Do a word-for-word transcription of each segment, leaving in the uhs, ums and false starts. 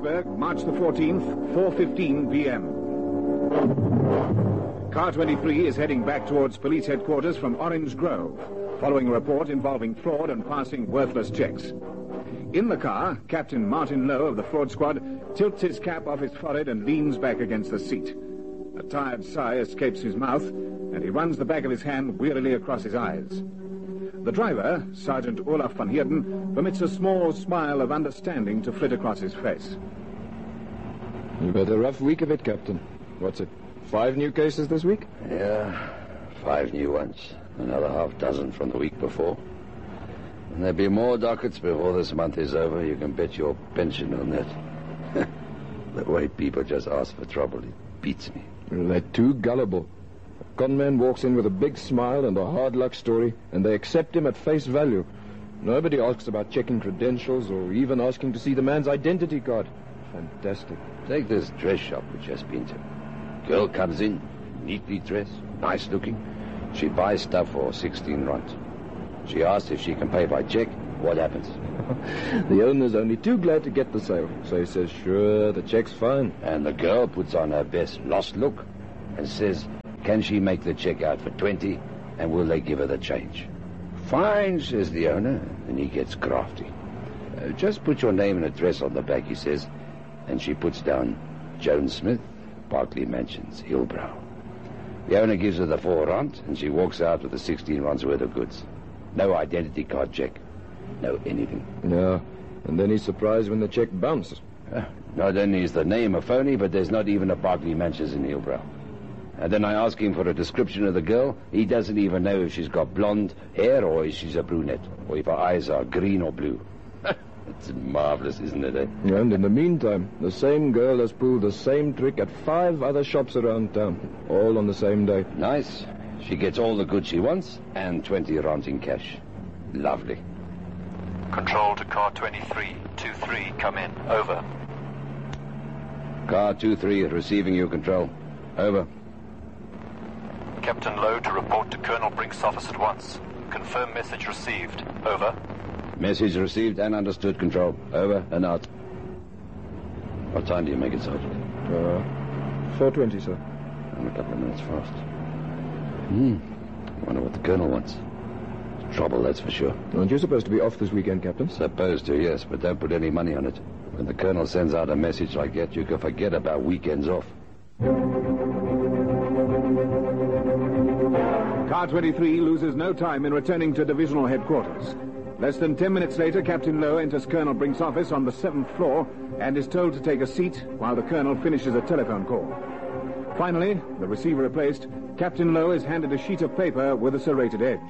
Johannesburg, March the fourteenth, four fifteen p m Car twenty-three is heading back towards police headquarters from Orange Grove, following a report involving fraud and passing worthless checks. In the car, Captain Martin Lowe of the fraud squad tilts his cap off his forehead and leans back against the seat. A tired sigh escapes his mouth, and he runs the back of his hand wearily across his eyes. The driver, Sergeant Olaf van Heerden, permits a small smile of understanding to flit across his face. You've had a rough week of it, Captain. What's it, five new cases this week? Yeah, five new ones. Another half dozen from the week before. And there'll be more dockets before this month is over. You can bet your pension on that. The way people just ask for trouble, it beats me. They're too gullible. A conman walks in with a big smile and a hard luck story, and they accept him at face value. Nobody asks about checking credentials or even asking to see the man's identity card. Fantastic. Take this dress shop we just been to. Girl comes in, neatly dressed, nice looking. She buys stuff for sixteen rands. She asks if she can pay by check. What happens? The owner's only too glad to get the sale, so he says, sure, the check's fine. And the girl puts on her best lost look and says, can she make the check out for twenty, and will they give her the change? Fine, says the owner, and he gets crafty. Uh, just put your name and address on the back, he says, and she puts down Joan Smith, Berkeley Mansions, Hillbrow. The owner gives her the four rand, and she walks out with the sixteen rands worth of goods. No identity card check. No anything. Yeah, and then he's surprised when the check bounces. Uh, not only is the name a phony, but there's not even a Berkeley Mansions in Hillbrow. And then I ask him for a description of the girl. He doesn't even know if she's got blonde hair or if she's a brunette, or if her eyes are green or blue. It's marvelous, isn't it, eh? And in the meantime, the same girl has pulled the same trick at five other shops around town, all on the same day. Nice. She gets all the goods she wants and twenty rands in cash. Lovely. Control to car twenty-three. two three, come in. Over. Car two three, receiving you, Control. Over. Captain Lowe to report to Colonel Brink's office at once. Confirm message received. Over. Message received and understood, Control. Over and out. What time do you make it, Sergeant? Uh, four twenty, sir. I'm a couple of minutes fast. Hmm. Wonder what the Colonel wants. Trouble, that's for sure. Aren't you supposed to be off this weekend, Captain? Supposed to, yes, but don't put any money on it. When the Colonel sends out a message like that, you can forget about weekends off. Car twenty-three loses no time in returning to divisional headquarters. Less than ten minutes later, Captain Lowe enters Colonel Brink's office on the seventh floor and is told to take a seat while the Colonel finishes a telephone call. Finally, the receiver replaced, Captain Lowe is handed a sheet of paper with a serrated edge.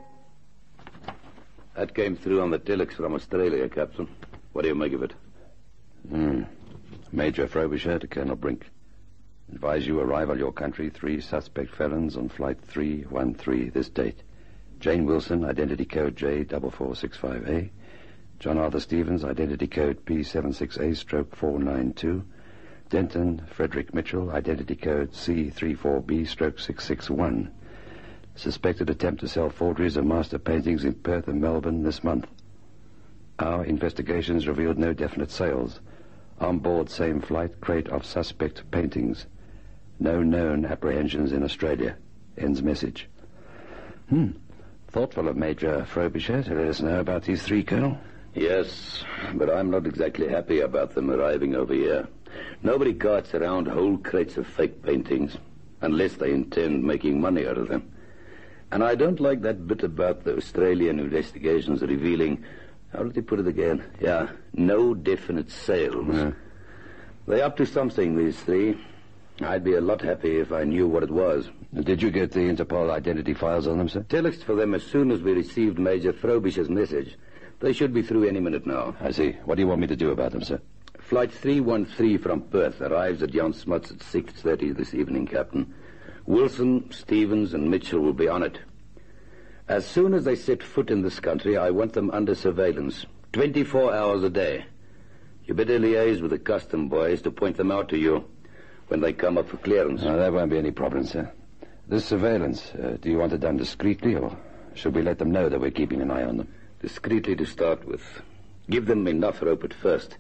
That came through on the telex from Australia, Captain. What do you make of it? Hmm. Major Frobisher to Colonel Brink. Advise you arrive at your country, three suspect felons on flight three one three, this date. Jane Wilson, identity code J four four six five A. John Arthur Stevens, identity code P seven six A stroke four nine two. Denton Frederick Mitchell, identity code C three four B stroke six six one. Suspected attempt to sell forgeries of master paintings in Perth and Melbourne this month. Our investigations revealed no definite sales. On board same flight, crate of suspect paintings. No known apprehensions in Australia. Ends message. Hmm. Thoughtful of Major Frobisher to let us know about these three, Colonel. Yes, but I'm not exactly happy about them arriving over here. Nobody carts around whole crates of fake paintings, unless they intend making money out of them. And I don't like that bit about the Australian investigations revealing, how did they put it again? Yeah, no definite sales. Yeah. They're up to something, these three. I'd be a lot happy if I knew what it was. Did you get the Interpol identity files on them, sir? Telex for them as soon as we received Major Frobisher's message. They should be through any minute now. I see. What do you want me to do about them, sir? Flight three one three from Perth arrives at Jan Smuts at six thirty this evening, Captain. Wilson, Stevens, and Mitchell will be on it. As soon as they set foot in this country, I want them under surveillance, twenty-four hours a day. You better liaise with the custom boys to point them out to you when they come up for clearance. No, there won't be any problem, sir. This surveillance, uh, do you want it done discreetly, or should we let them know that we're keeping an eye on them? Discreetly to start with. Give them enough rope at first.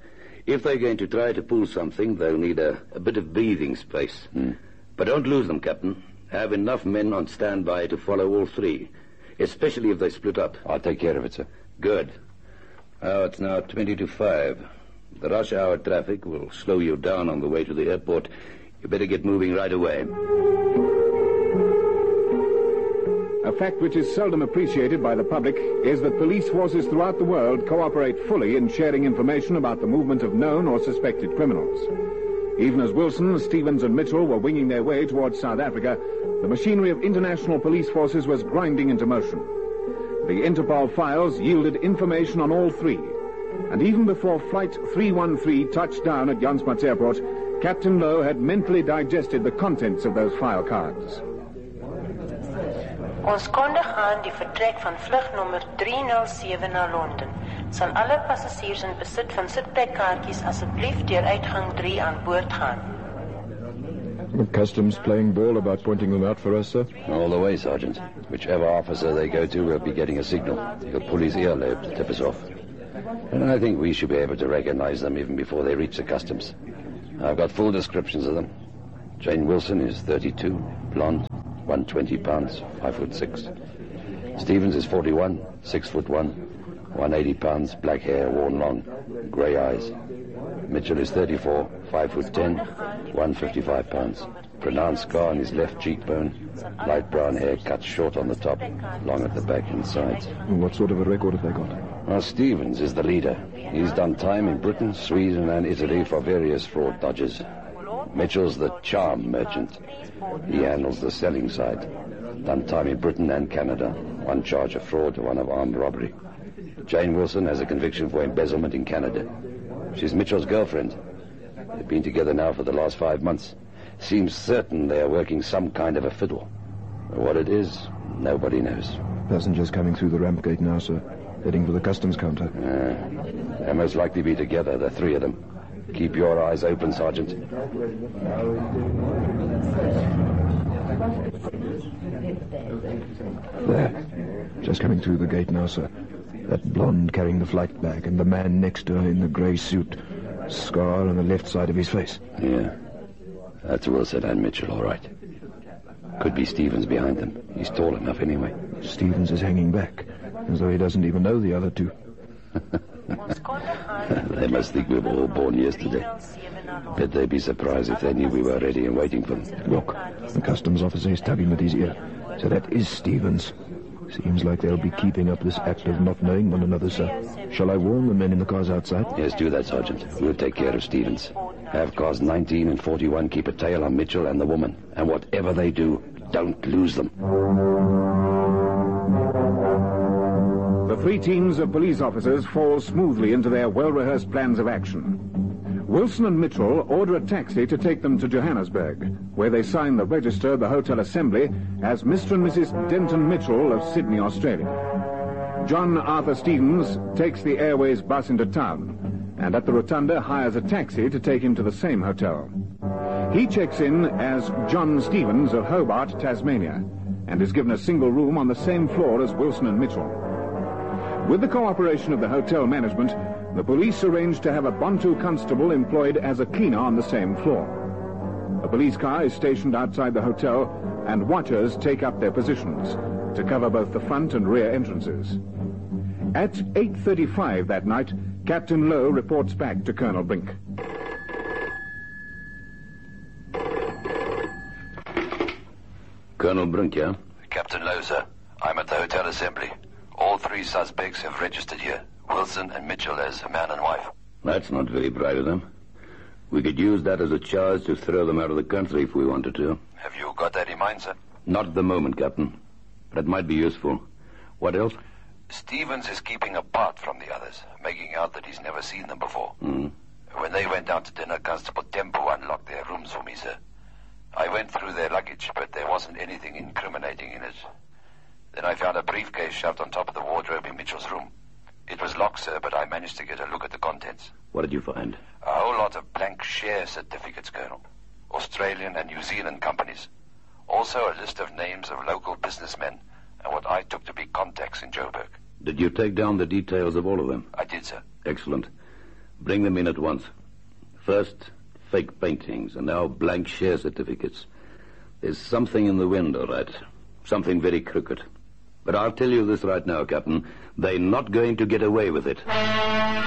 If they're going to try to pull something, they'll need a, a bit of breathing space. Hmm. But don't lose them, Captain. Have enough men on standby to follow all three, especially if they split up. I'll take care of it, sir. Good. Oh, it's now twenty to five. The rush hour traffic will slow you down on the way to the airport. You better get moving right away. A fact which is seldom appreciated by the public is that police forces throughout the world cooperate fully in sharing information about the movement of known or suspected criminals. Even as Wilson, Stevens and Mitchell were winging their way towards South Africa, the machinery of international police forces was grinding into motion. The Interpol files yielded information on all three, and even before Flight three one three touched down at Jan Smuts Airport, Captain Lowe had mentally digested the contents of those file cards. Ons kondig aan die vertrek van vlug nommer drie nul sewe na Londen. Sal alle passasiers in besit van sitplekkaartjies asseblief deur uitgang drie aan boord gaan. The customs playing ball about pointing them out for us, sir? All the way, Sergeant. Whichever officer they go to will be getting a signal. He'll pull his earlobe to tip us off. And I think we should be able to recognize them even before they reach the customs. I've got full descriptions of them. Jane Wilson is thirty-two, blonde, one hundred twenty pounds, five foot six. Stevens is forty-one, six foot one, one hundred eighty pounds, black hair, worn long, grey eyes. Mitchell is thirty-four, five foot ten, one hundred fifty-five pounds. Pronounced scar on his left cheekbone, light brown hair cut short on the top, long at the back and sides. What sort of a record have they got? Well, Stevens is the leader. He's done time in Britain, Sweden and Italy for various fraud dodges. Mitchell's the charm merchant. He handles the selling side. Done time in Britain and Canada. One charge of fraud, one of armed robbery. Jane Wilson has a conviction for embezzlement in Canada. She's Mitchell's girlfriend. They've been together now for the last five months. Seems certain they are working some kind of a fiddle. What it is, nobody knows. Passengers coming through the ramp gate now, sir. Heading for the customs counter. Uh, they'll most likely be together, the three of them. Keep your eyes open, Sergeant. There. Just coming through the gate now, sir. That blonde carrying the flight bag and the man next to her in the grey suit. Scar on the left side of his face. Yeah. That's Wilson and Mitchell, all right. Could be Stevens behind them. He's tall enough anyway. Stevens is hanging back, as though he doesn't even know the other two. They must think we were all born yesterday. Bet they'd be surprised if they knew we were ready and waiting for them. Look, the customs officer is tugging at his ear. So that is Stevens. Seems like they'll be keeping up this act of not knowing one another, sir. Shall I warn the men in the cars outside? Yes, do that, Sergeant. We'll take care of Stevens. Have cars nineteen and forty-one keep a tail on Mitchell and the woman. And whatever they do, don't lose them. The three teams of police officers fall smoothly into their well-rehearsed plans of action. Wilson and Mitchell order a taxi to take them to Johannesburg, where they sign the register of the Hotel Assembly as Mister and Missus Denton Mitchell of Sydney, Australia. John Arthur Stevens takes the Airways bus into town, and at the Rotunda hires a taxi to take him to the same hotel. He checks in as John Stevens of Hobart, Tasmania, and is given a single room on the same floor as Wilson and Mitchell. With the cooperation of the hotel management, the police arranged to have a Bantu constable employed as a cleaner on the same floor. A police car is stationed outside the hotel, and watchers take up their positions to cover both the front and rear entrances. At eight thirty-five that night, Captain Lowe reports back to Colonel Brink. Colonel Brink, yeah? Captain Lowe, sir. I'm at the Hotel Assembly. All three suspects have registered here. Wilson and Mitchell as a man and wife. That's not very bright of them. We could use that as a charge to throw them out of the country if we wanted to. Have you got that in mind, sir? Not at the moment, Captain. But it might be useful. What else? Stevens is keeping apart from the others, making out that he's never seen them before. Mm. When they went down to dinner, Constable Tempo unlocked their rooms for me, sir. I went through their luggage, but there wasn't anything incriminating in it. Then I found a briefcase shoved on top of the wardrobe in Mitchell's room. It was locked, sir, but I managed to get a look at the contents. What did you find? A whole lot of blank share certificates, Colonel. Australian and New Zealand companies. Also a list of names of local businessmen and what I took to be contacts in Joburg. Did you take down the details of all of them? I did, sir. Excellent. Bring them in at once. First, fake paintings, and now blank share certificates. There's something in the wind, all right. Something very crooked. But I'll tell you this right now, Captain. They're not going to get away with it.